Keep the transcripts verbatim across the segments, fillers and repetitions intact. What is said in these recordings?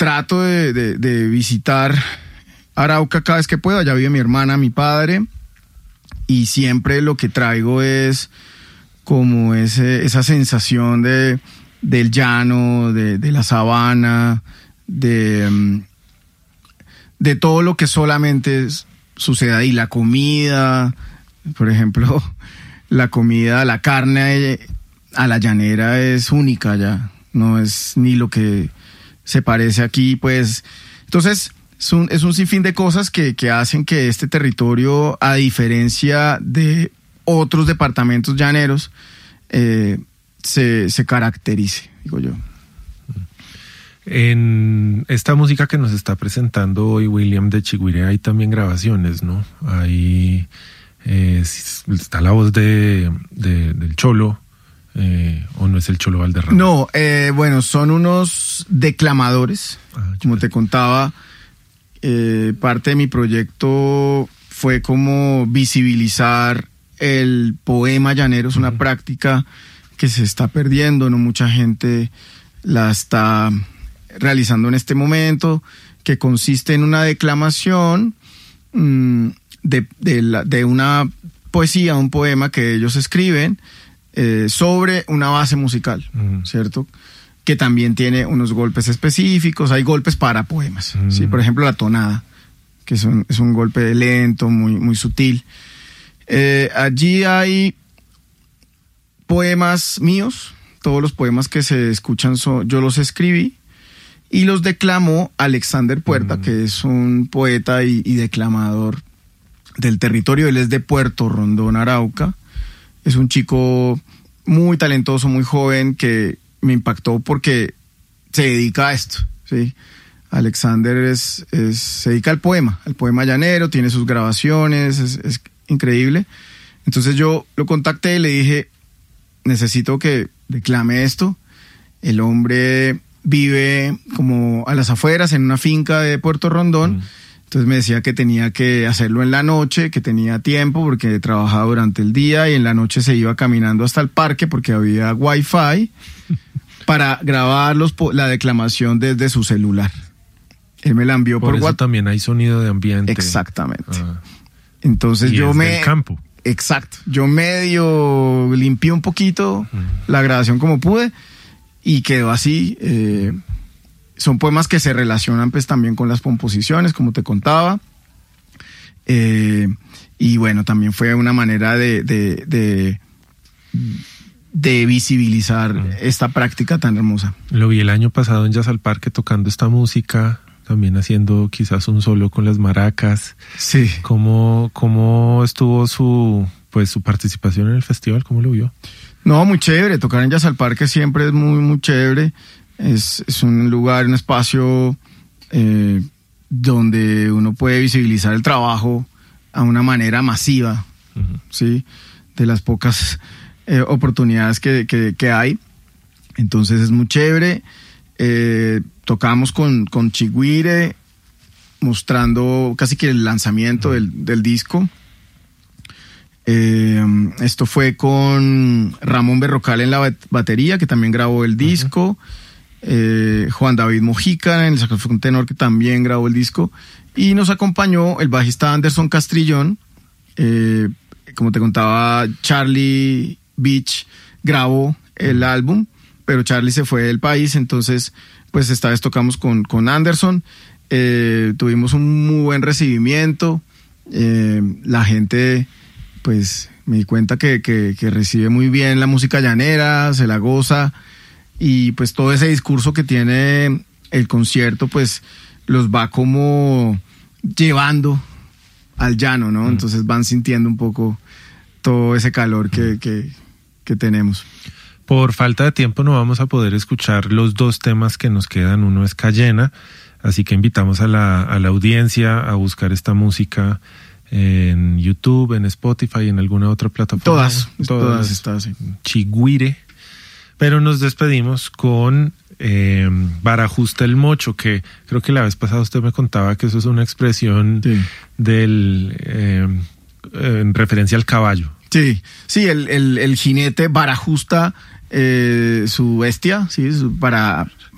trato de, de, de visitar Arauca cada vez que puedo. Allá vive mi hermana, mi padre, y siempre lo que traigo es como ese, esa sensación de, del llano, de, de la sabana, de, de todo lo que solamente sucede ahí. La comida, por ejemplo, la comida, la carne a la llanera es única ya, no es ni lo que se parece aquí, pues. Entonces es un, es un sinfín de cosas que, que hacen que este territorio, a diferencia de otros departamentos llaneros, eh, se, se caracterice, digo yo. En esta música que nos está presentando hoy William de Chigüire hay también grabaciones, ¿no? Ahí eh, está la voz de, de del Cholo, eh, ¿o no es el Cholo Valderrama? No, eh, bueno, son unos declamadores, ah, como te contaba. Eh, parte de mi proyecto fue como visibilizar el poema llanero. Es una uh-huh. práctica que se está perdiendo, no mucha gente la está realizando en este momento, que consiste en una declamación mmm, de, de, la, de una poesía, un poema que ellos escriben eh, sobre una base musical, uh-huh. ¿cierto? Que también tiene unos golpes específicos. Hay golpes para poemas, uh-huh. ¿sí? Por ejemplo, la tonada, que es un, es un golpe lento, muy, muy sutil. Eh, allí hay poemas míos, todos los poemas que se escuchan son, yo los escribí y los declamó Alexander Puerta, uh-huh. que es un poeta y, y declamador del territorio. Él es de Puerto Rondón, Arauca. Es un chico muy talentoso, muy joven, que me impactó porque se dedica a esto, ¿sí? Alexander es, es, se dedica al poema, al poema llanero, tiene sus grabaciones, es, es increíble. Entonces yo lo contacté y le dije, necesito que declame esto. El hombre vive como a las afueras, en una finca de Puerto Rondón. Mm. Entonces me decía que tenía que hacerlo en la noche, que tenía tiempo porque trabajaba durante el día, y en la noche se iba caminando hasta el parque porque había wifi para grabar los, la declamación desde su celular. Él me la envió por, por eso WhatsApp. También hay sonido de ambiente. Exactamente. Ah. Entonces y yo es me... del campo. Exacto. Yo medio limpié un poquito mm. la grabación como pude y quedó así. Eh, son poemas que se relacionan pues también con las composiciones, como te contaba. Eh, y bueno, también fue una manera de, de, de, de visibilizar mm. esta práctica tan hermosa. Lo vi el año pasado en Jazz al Parque tocando esta música, también haciendo quizás un solo con las maracas. Sí. ¿Cómo, cómo estuvo su, pues, su participación en el festival? ¿Cómo lo vio? No, muy chévere. Tocar en Jazz al Parque siempre es muy, muy chévere. Es, es un lugar, un espacio eh, donde uno puede visibilizar el trabajo a una manera masiva, uh-huh. ¿sí? De las pocas eh, oportunidades que, que, que hay. Entonces es muy chévere. Eh, tocamos con, con Chigüire, mostrando casi que el lanzamiento uh-huh. del, del disco. Eh, esto fue con Ramón Berrocal en la batería, que también grabó el disco. Uh-huh. Eh, Juan David Mojica en el saxofón tenor, que también grabó el disco. Y nos acompañó el bajista Anderson Castrillón. Eh, como te contaba, Charlie Beach grabó el álbum, pero Charlie se fue del país, entonces pues esta vez tocamos con, con Anderson. Eh, tuvimos un muy buen recibimiento. Eh, la gente, pues me di cuenta que, que, que recibe muy bien la música llanera, se la goza, y pues todo ese discurso que tiene el concierto pues los va como llevando al llano, ¿no? Mm. Entonces van sintiendo un poco todo ese calor que, que, que tenemos. Por falta de tiempo no vamos a poder escuchar los dos temas que nos quedan. Uno es Cayena, así que invitamos a la, a la audiencia a buscar esta música en YouTube, en Spotify, en alguna otra plataforma. Todas, todas, todas estas, sí. Chigüire. Pero nos despedimos con eh, Barajusta el Mocho, que creo que la vez pasada usted me contaba que eso es una expresión sí. del eh, en referencia al caballo. Sí, sí, el, el, el jinete barajusta eh, su bestia, sí, su, para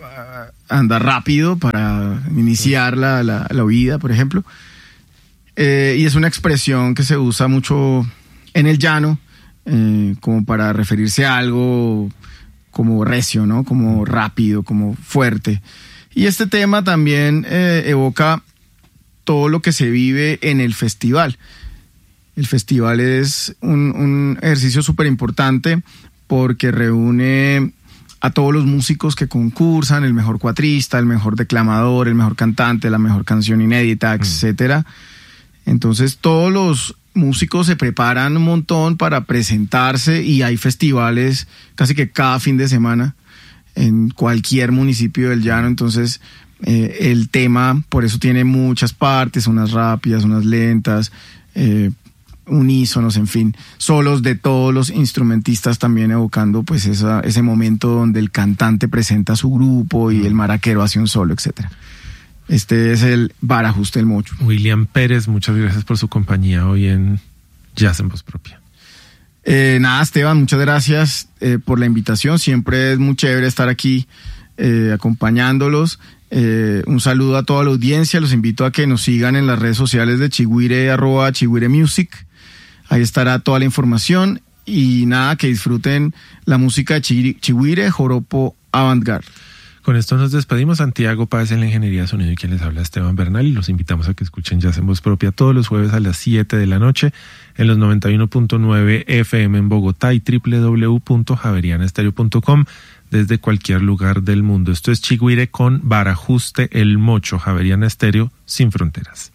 anda rápido para iniciar la, la, la oída, por ejemplo. Eh, y es una expresión que se usa mucho en el llano, eh, como para referirse a algo como recio, ¿no? Como rápido, como fuerte. Y este tema también eh, evoca todo lo que se vive en el festival. El festival es un, un ejercicio súper importante porque reúne a todos los músicos que concursan, el mejor cuatrista, el mejor declamador, el mejor cantante, la mejor canción inédita, etcétera. Entonces todos los músicos se preparan un montón para presentarse y hay festivales casi que cada fin de semana en cualquier municipio del llano. Entonces eh, el tema por eso tiene muchas partes, unas rápidas, unas lentas, eh, unísonos, en fin, solos de todos los instrumentistas también evocando pues esa, ese momento donde el cantante presenta a su grupo y el maraquero hace un solo, etcétera. Este es el Barajuste el Mocho. William Pérez, muchas gracias por su compañía hoy en Jazz en Voz Propia. Eh, nada, Esteban, muchas gracias eh, por la invitación. Siempre es muy chévere estar aquí eh, acompañándolos. Eh, un saludo a toda la audiencia. Los invito a que nos sigan en las redes sociales de Chigüire, arroba Chigüire Music. Ahí estará toda la información. Y nada, que disfruten la música de Chigüire, Joropo Avantgarde. Con esto nos despedimos. Santiago Páez en la Ingeniería de Sonido y quien les habla, Esteban Bernal, y los invitamos a que escuchen Jazz en Voz Propia todos los jueves a las siete de la noche en los noventa y uno punto nueve F M en Bogotá y doble u doble u doble u punto javeriana estéreo punto com desde cualquier lugar del mundo. Esto es Chigüire con Barajuste el Mocho, Javeriana Estéreo sin fronteras.